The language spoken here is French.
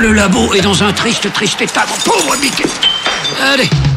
Le labo est dans un triste état, mon pauvre Mickey. Allez,